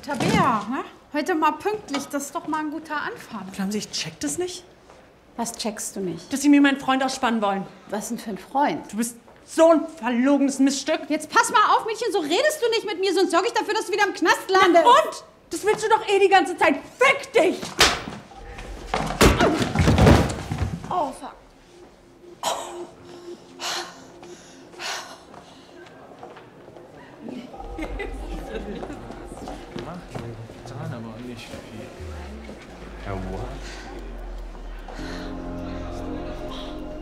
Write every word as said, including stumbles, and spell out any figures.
Tabea, ne? Heute mal pünktlich, das ist doch mal ein guter Anfang. Glauben Sie, ich check das nicht? Was checkst du nicht? Dass Sie mir meinen Freund ausspannen wollen. Was denn für ein Freund? Du bist so ein verlogenes Miststück. Jetzt pass mal auf, Mädchen, so redest du nicht mit mir, sonst sorge ich dafür, dass du wieder im Knast landest. Und? Das willst du doch eh die ganze Zeit. Fick dich! Oh, fuck. Zahlen aber nicht viel. Ja, what?